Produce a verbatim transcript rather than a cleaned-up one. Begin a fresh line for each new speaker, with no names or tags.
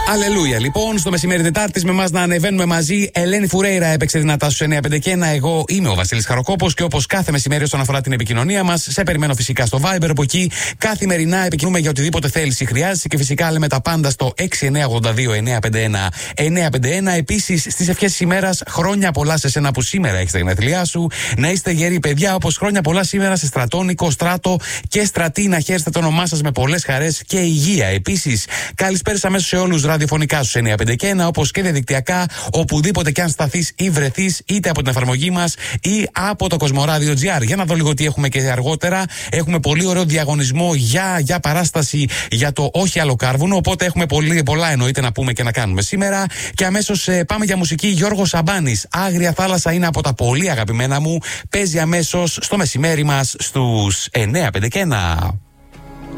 Αλληλούια. Λοιπόν, στο μεσημέρι Τετάρτη με εμά να ανεβαίνουμε μαζί. Ελένη Φουρέιρα έπαιξε δυνατά στου εννιά πέντε και ένα. Εγώ είμαι ο Βασίλης Χαροκόπος και όπως κάθε μεσημέρι όσον αφορά την επικοινωνία μας, σε περιμένω φυσικά στο Viber. Από εκεί καθημερινά επικοινωνούμε για οτιδήποτε θέληση χρειάζεσαι και φυσικά λέμε τα πάντα στο έξι εννιά οκτώ δύο εννιά πέντε ένα εννιά πέντε ένα. Επίσης, στις ευχές της ημέρας, χρόνια πολλά σε σένα που σήμερα έχεις τα γενέθλιά σου. Να είστε γεροί, παιδιά, όπως χρόνια πολλά σήμερα σε Στρατόνικο, Στράτο και Στρατή. Να χαίρεστε το όνομά σας με πολλές χαρές και υγεία. Επίσης, καλησπέρες αμέσως σε όλους ραδιοφωνικά στους εννιά πέντε και ένα, όπως και διαδικτυακά, οπουδήποτε και αν σταθείς ή βρεθείς, είτε από την εφαρμογή μας ή από το Κοσμοράδιο τζι άρ. Για να δω λίγο τι έχουμε και αργότερα. Έχουμε πολύ ωραίο διαγωνισμό για, για παράσταση για το Όχι Άλλο Κάρβουνο. Οπότε έχουμε πολύ, πολλά εννοείται να πούμε και να κάνουμε σήμερα. Και αμέσως ε, πάμε για μουσική. Γιώργος Σαμπάνης. Άγρια θάλασσα είναι από τα πολύ αγαπημένα μου. Παίζει αμέσως στο μεσημέρι μας στους εννιά πέντε και ένα.